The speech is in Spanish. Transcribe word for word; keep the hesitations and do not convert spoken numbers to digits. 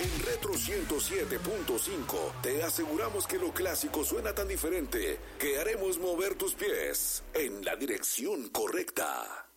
En Retro ciento siete punto cinco te aseguramos que lo clásico suena tan diferente que haremos mover tus pies en la dirección correcta.